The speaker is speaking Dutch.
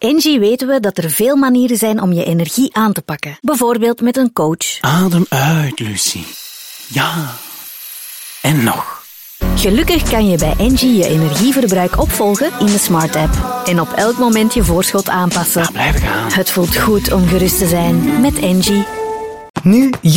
Engie weten we dat er veel manieren zijn om je energie aan te pakken. Bijvoorbeeld met een coach. Adem uit, Lucie. Ja. En nog. Gelukkig kan je bij Engie je energieverbruik opvolgen in de Smart App. En op elk moment je voorschot aanpassen. Ja, blijven gaan. Het voelt goed om gerust te zijn met Engie. Nu